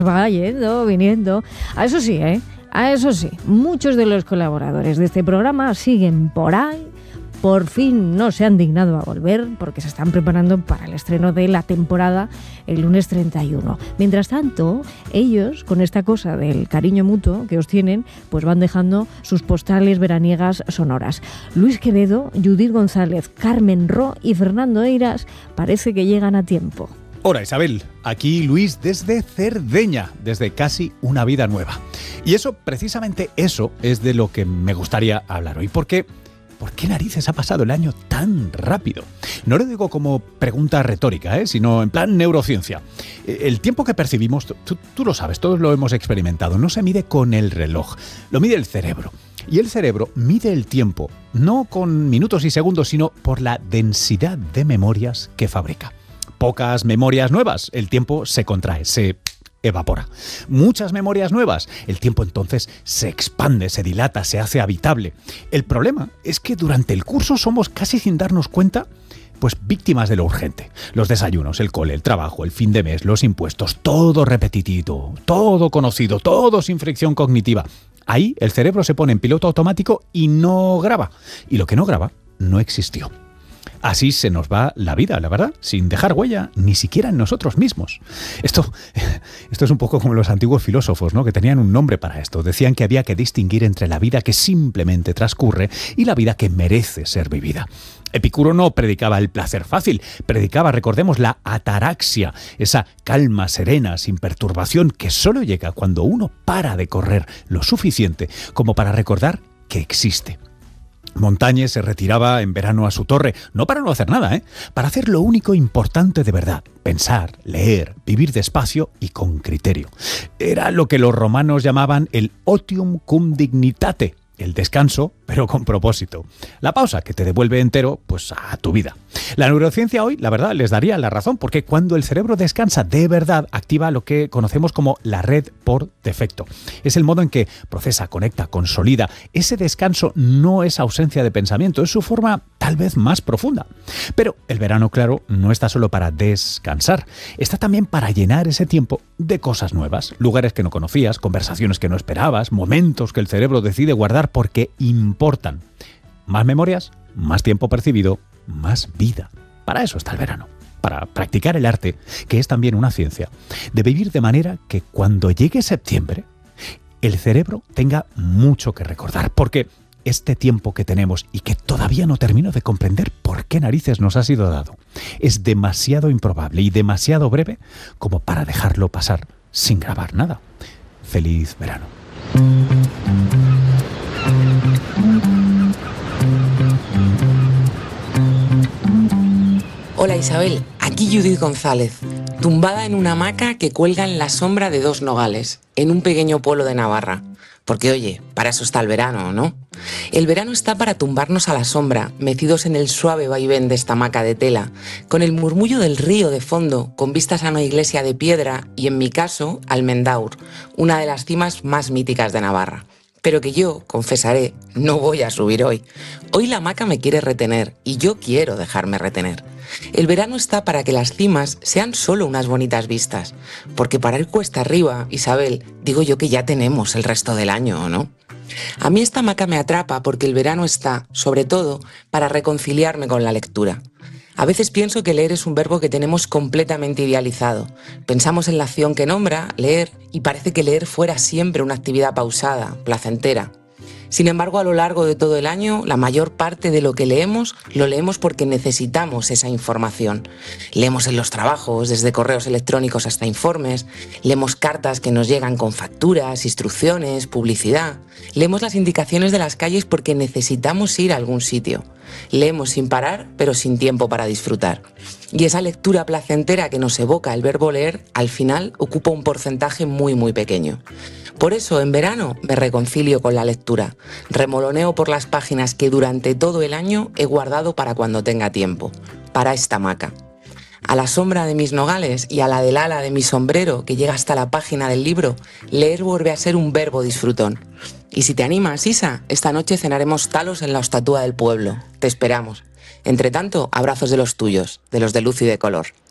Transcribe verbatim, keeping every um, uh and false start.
Va yendo, viniendo. A eso sí, ¿eh? A eso sí, muchos de los colaboradores de este programa siguen por ahí. Por fin no se han dignado a volver porque se están preparando para el estreno de la temporada el lunes treinta y uno. Mientras tanto, ellos, con esta cosa del cariño mutuo que os tienen, pues van dejando sus postales veraniegas sonoras. Luis Quevedo, Judith González, Carmen Ro y Fernando Eiras parece que llegan a tiempo. Hola Isabel, aquí Luis desde Cerdeña, desde Casi una vida nueva. Y eso, precisamente eso, es de lo que me gustaría hablar hoy. ¿Por qué? ¿Por qué narices ha pasado el año tan rápido? No lo digo como pregunta retórica, ¿eh? Sino en plan neurociencia. El tiempo que percibimos, tú, tú lo sabes, todos lo hemos experimentado, no se mide con el reloj, lo mide el cerebro. Y el cerebro mide el tiempo, no con minutos y segundos, sino por la densidad de memorias que fabrica. Pocas memorias nuevas, el tiempo se contrae, se evapora. Muchas memorias nuevas, el tiempo entonces se expande, se dilata, se hace habitable. El problema es que durante el curso somos casi sin darnos cuenta, pues víctimas de lo urgente. Los desayunos, el cole, el trabajo, el fin de mes, los impuestos, todo repetitivo, todo conocido, todo sin fricción cognitiva. Ahí el cerebro se pone en piloto automático y no graba. Y lo que no graba no existió. Así se nos va la vida, la verdad, sin dejar huella ni siquiera en nosotros mismos. Esto, esto es un poco como los antiguos filósofos, ¿no? Que tenían un nombre para esto. Decían que había que distinguir entre la vida que simplemente transcurre y la vida que merece ser vivida. Epicuro no predicaba el placer fácil, predicaba, recordemos, la ataraxia, esa calma serena, sin perturbación, que solo llega cuando uno para de correr lo suficiente como para recordar que existe. Montañez se retiraba en verano a su torre, no para no hacer nada, ¿eh? Para hacer lo único importante de verdad, pensar, leer, vivir despacio y con criterio. Era lo que los romanos llamaban el otium cum dignitate, el descanso, pero con propósito. La pausa que te devuelve entero, pues, a tu vida. La neurociencia hoy, la verdad, les daría la razón, porque cuando el cerebro descansa de verdad, activa lo que conocemos como la red por defecto. Es el modo en que procesa, conecta, consolida. Ese descanso no es ausencia de pensamiento, es su forma tal vez más profunda. Pero el verano, claro, no está solo para descansar, está también para llenar ese tiempo de cosas nuevas, lugares que no conocías, conversaciones que no esperabas, momentos que el cerebro decide guardar porque importan. Más memorias, más tiempo percibido, más vida. Para eso está el verano. Para practicar el arte, que es también una ciencia, de vivir de manera que cuando llegue septiembre, el cerebro tenga mucho que recordar. Porque este tiempo que tenemos y que todavía no termino de comprender por qué narices nos ha sido dado, es demasiado improbable y demasiado breve como para dejarlo pasar sin grabar nada. Feliz verano. Hola Isabel, aquí Judith González, tumbada en una hamaca que cuelga en la sombra de dos nogales, en un pequeño pueblo de Navarra. Porque oye, para eso está el verano, ¿no? El verano está para tumbarnos a la sombra, mecidos en el suave vaivén de esta hamaca de tela, con el murmullo del río de fondo, con vistas a una iglesia de piedra y, en mi caso, al Mendaur, una de las cimas más míticas de Navarra. Pero que yo, confesaré, no voy a subir hoy. Hoy la hamaca me quiere retener y yo quiero dejarme retener. El verano está para que las cimas sean solo unas bonitas vistas. Porque para ir cuesta arriba, Isabel, digo yo que ya tenemos el resto del año, ¿no? A mí esta hamaca me atrapa porque el verano está, sobre todo, para reconciliarme con la lectura. A veces pienso que leer es un verbo que tenemos completamente idealizado. Pensamos en la acción que nombra, leer, y parece que leer fuera siempre una actividad pausada, placentera. Sin embargo, a lo largo de todo el año, la mayor parte de lo que leemos, lo leemos porque necesitamos esa información. Leemos en los trabajos, desde correos electrónicos hasta informes, leemos cartas que nos llegan con facturas, instrucciones, publicidad. Leemos las indicaciones de las calles porque necesitamos ir a algún sitio. Leemos sin parar, pero sin tiempo para disfrutar. Y esa lectura placentera que nos evoca el verbo leer, al final ocupa un porcentaje muy muy pequeño. Por eso, en verano, me reconcilio con la lectura. Remoloneo por las páginas que durante todo el año he guardado para cuando tenga tiempo, para esta hamaca. A la sombra de mis nogales y a la del ala de mi sombrero que llega hasta la página del libro, leer vuelve a ser un verbo disfrutón. Y si te animas, Isa, esta noche cenaremos talos en la hostatúa del pueblo. Te esperamos. Entre tanto, abrazos de los tuyos, de los de luz y de color.